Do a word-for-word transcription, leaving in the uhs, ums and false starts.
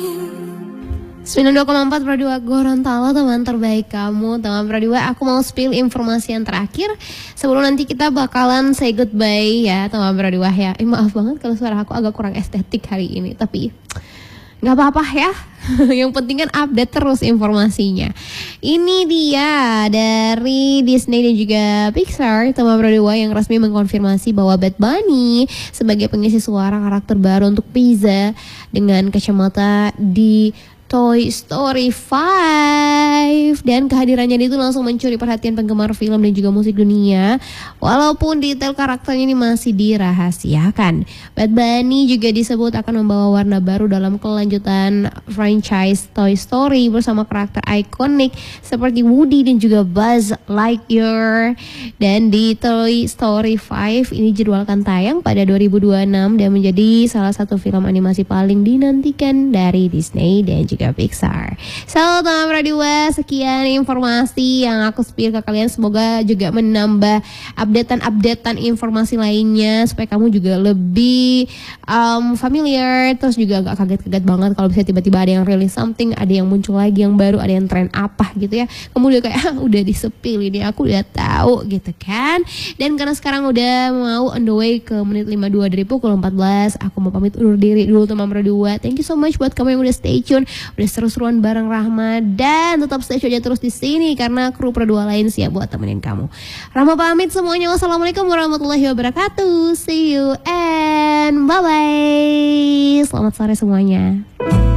sembilan puluh dua koma empat Pro dua Gorontalo, teman terbaik kamu. Teman Pro dua, aku mau spill informasi yang terakhir sebelum nanti kita bakalan say goodbye ya teman Pro dua ya. Eh, maaf banget kalau suara aku agak kurang estetik hari ini, tapi nggak apa-apa ya. Yang penting kan update terus informasinya. Ini dia dari Disney dan juga Pixar, teman Pro dua, yang resmi mengkonfirmasi bahwa Bad Bunny sebagai pengisi suara karakter baru untuk Pizza dengan kacamata di Toy Story lima, dan kehadirannya itu langsung mencuri perhatian penggemar film dan juga musik dunia, walaupun detail karakternya ini masih dirahasiakan. Bad Bunny juga disebut akan membawa warna baru dalam kelanjutan franchise Toy Story bersama karakter ikonik seperti Woody dan juga Buzz Lightyear. Dan di Toy Story lima ini jadwalkan tayang pada dua ribu dua puluh enam dan menjadi salah satu film animasi paling dinantikan dari Disney dan juga Pixar. So, teman Pro dua, sekian informasi yang aku spill ke kalian. Semoga juga menambah updatean-updatean informasi lainnya supaya kamu juga lebih um, familiar, terus juga gak kaget-kaget banget kalau bisa tiba-tiba ada yang release something, ada yang muncul lagi yang baru, ada yang tren apa gitu ya. Kamu udah kayak ah, udah di-spill ini, aku udah tahu gitu kan. Dan karena sekarang udah mau on the way ke menit lima puluh dua dari pukul empat belas, aku mau pamit undur diri dulu teman Pro dua. Thank you so much buat kamu yang udah stay tune, udah seru-seruan bareng Rahma, dan tetap stay tune aja terus di sini karena kru Pro dua lain siap buat temenin kamu. Rahma pamit semuanya. Wassalamualaikum warahmatullahi wabarakatuh. See you and bye bye. Selamat sore semuanya.